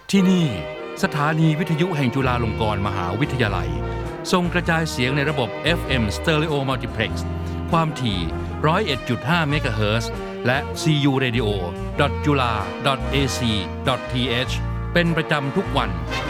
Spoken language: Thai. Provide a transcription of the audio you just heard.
ที่นี่สถานีวิทยุแห่งจุฬาลงกรณ์มหาวิทยาลัยส่งกระจายเสียงในระบบ FM Stereo Multiplex ความถี่ 101.5 เมกะเฮิรตซ์และ curadio.jula.ac.th เป็นประจำทุกวัน